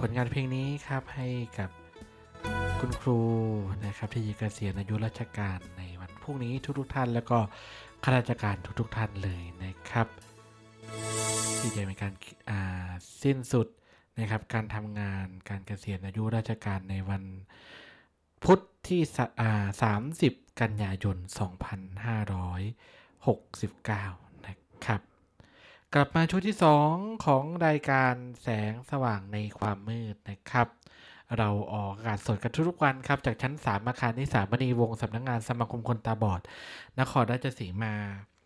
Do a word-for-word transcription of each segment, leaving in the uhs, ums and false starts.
ลงานเพลงนี้ครับให้กับคุณครูนะครับที่เกษียณอายุราชการในวันพรุ่งนี้ทุกๆท่านแล้วก็ข้าราชการทุกๆท่านเลยนะครับที่จะเป็นการสิ้นสุดนะครับการทำงานการเกษียณอายุราชการในวันพุธที่สามสิบกันยายนสองพันห้าร้อยหกสิบเก้านะครับกลับมาช่วงที่สองของรายการแสงสว่างในความมืดนะครับเราออกอากาศสดกันทุกวันครับจากชั้นสามอาคารนิสามณีวงศ์สำนักงานสมาคมคนตาบอดนครราชสีมา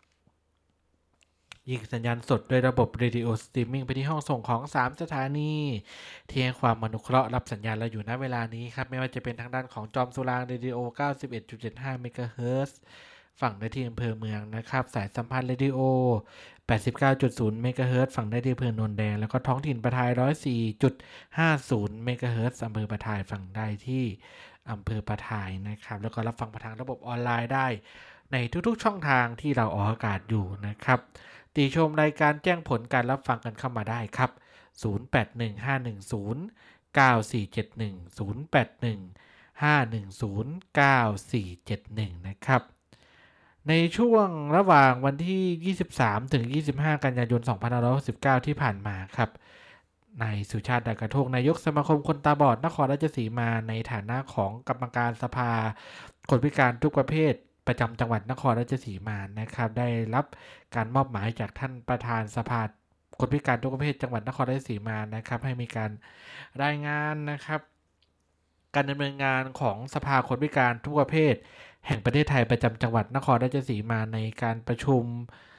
ยิงสัญญาณสดด้วยระบบเรดิโอสตรีมมิ่งไปที่ห้องส่งของสามสถานีที่ให้ความอนุเคราะห์รับสัญญาณเราอยู่ณเวลานี้ครับไม่ว่าจะเป็นทางด้านของจอมสุรางเรดิโอ เก้าสิบเอ็ดจุดเจ็ดห้า เมกะเฮิรตซ์ฝั่งได้ที่อำเภอเมืองนะครับสายสัมพันธ์เรดิโอ แปดสิบเก้าจุดศูนย์ เมกะเฮิรตซ์ฝั่งได้ที่อำเภอโนนแดงแล้วก็ท้องถิ่นประทาย หนึ่งร้อยสี่จุดห้าศูนย์ เมกะเฮิรตซ์อำเภอประทายฝั่งได้ที่อำเภอประทายนะครับแล้วก็รับฟังผ่านทางระบบออนไลน์ได้ในทุกๆช่องทางที่เราออกอากาศอยู่นะครับติชมรายการแจ้งผลการรับฟังกันเข้ามาได้ครับศูนย์ แปด หนึ่ง ห้า หนึ่ง ศูนย์ เก้า สี่ เจ็ด หนึ่ง ศูนย์ แปด หนึ่ง ห้า หนึ่ง ศูนย์ เก้า สี่ เจ็ด หนึ่งนะครับในช่วงระหว่างวันที่ยี่สิบสามถึงยี่สิบห้ากันยายนสองพันห้าร้อยหกสิบเก้าที่ผ่านมาครับนายสุชาติ ด่านกระโทกนายกสมาคมคนตาบอดนครราชสีมาในฐานะของกรรมการสภาคนพิการทุกประเภทประจำจังหวัดนครราชสีมานะครับได้รับการมอบหมายจากท่านประธานสภาคนพิการทุกประเภทจังหวัดนครราชสีมานะครับให้มีการรายงานนะครับการดำเนินงานของสภาคนพิการทุกประเภทแห่งประเทศไทยประจำจังหวัดนครราชสีมาในการประชุม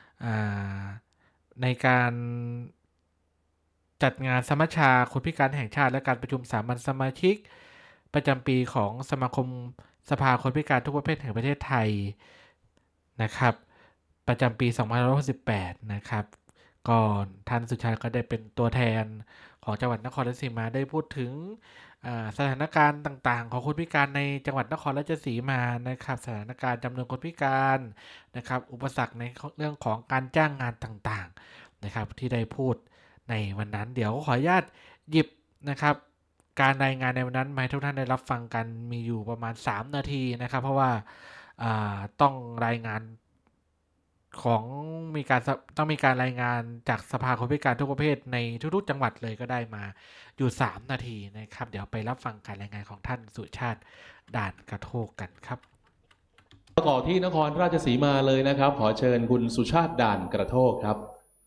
ในการจัดงานสมัชชาคนพิการแห่งชาติและการประชุมสามัญสมาชิกประจำปีของสมาคมสภาคนพิการทุกประเภทแห่งประเทศไทยนะครับประจำปีสองพันห้าร้อยหกสิบแปดนะครับก่อนท่านสุชาติก็ได้เป็นตัวแทนของจังหวัดนครราชสีมาได้พูดถึงสถานการณ์ต่างๆของคนพิการในจังหวัดนครราชสีมานะครับสถานการณ์จำนวนคนพิการนะครับอุปสรรคในเรื่องของการจ้างงานต่างๆนะครับที่ได้พูดในวันนั้นเดี๋ยวขออนุญาตหยิบนะครับการรายงานในวันนั้นมาให้ทุกท่านได้รับฟังกันมีอยู่ประมาณสามนาทีนะครับเพราะว่าต้องรายงานของมีการต้องมีการรายงานจากสภาคนพิการทุกประเภทในทุกๆจังหวัดเลยก็ได้มาอยู่สามนาทีนะครับเดี๋ยวไปรับฟังการรายงานของท่านสุชาติด่านกระโทกกันครับต่อที่นครราชสีมาเลยนะครับขอเชิญคุณสุชาติด่านกระโทกครับ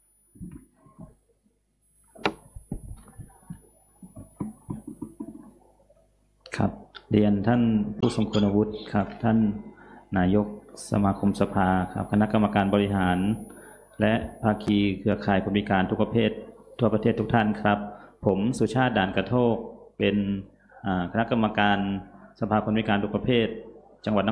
ครับเรียนท่านผู้ทรงคุณวุฒิครับท่านนายกสมาคมสภาครับคณะกรรมการบริหารและภาคีเครือข่ายคนพิการทุกประเภททั่วประเทศทุกท่านครับผมสุชาติด่านกระโทกเป็นคณะกรรมการสภาคนพิการทุกประเภทจังหวัด